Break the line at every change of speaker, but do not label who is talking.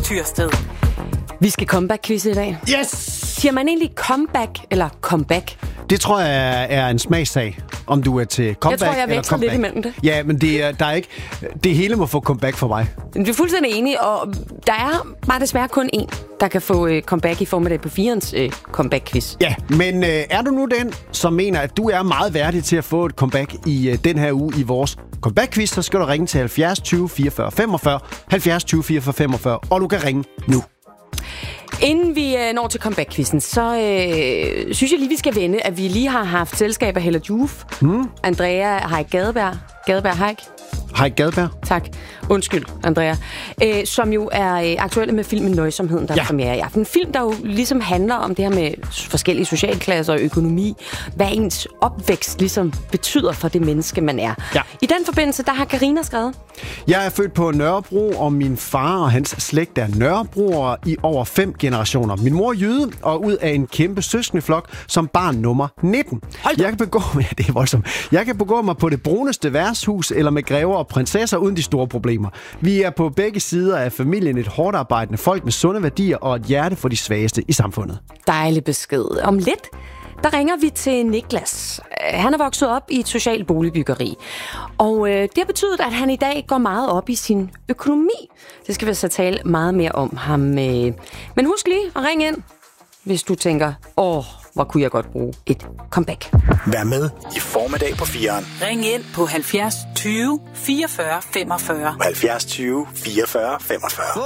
Tyrsted.
Vi skal comeback-quizze i dag.
Yes!
Siger man egentlig comeback eller comeback?
Det tror jeg er en smagssag, om du er til comeback
Jeg tror, jeg
eller
veksler
comeback.
lidt imellem det.
Ja, men der er ikke... Det hele må få comeback for mig.
Du er fuldstændig enig, og der er bare desværre kun én, der kan få comeback i formiddag på 4'ens comeback-quiz.
Ja, men er du nu den, som mener, at du er meget værdig til at få et comeback i den her uge i vores comeback-quiz, så skal du ringe til 70 20 44 45, 70 20 44 45, og du kan ringe nu.
Inden vi når til comeback-quizzen, så synes jeg lige, vi skal vende, at vi lige har haft selskab af Hella Juf, Andrea Haik Gadeberg Haik.
Hej Gadberg.
Tak. Undskyld, Andrea. Som jo er aktuelle med filmen Nøjsomheden, der er premiere i aften. En film, der jo ligesom handler om det her med forskellige socialklasser og økonomi. Hvad ens opvækst ligesom betyder for det menneske, man er.
Ja.
I den forbindelse, der har Karina skrevet.
Jeg er født på Nørrebro, og min far og hans slægt er Nørrebroere i over 5 generationer. Min mor er jyde, og ud af en kæmpe søskendeflok som barn nummer 19. Jeg kan begå mig på det bruneste værtshus eller med grever og prinsesser uden de store problemer. Vi er på begge sider af familien et hårdt arbejdende folk med sunde værdier og et hjerte for de svageste i samfundet.
Dejlig besked. Om lidt, der ringer vi til Niklas. Han er vokset op i et socialt boligbyggeri. Og det har betydet, at han i dag går meget op i sin økonomi. Det skal vi så tale meget mere om ham. Men husk lige at ringe ind, hvis du tænker, hvor kunne jeg godt bruge et comeback.
Vær med i formiddag på 4'eren.
Ring ind på 70 20 44 45.
70 20 44 45.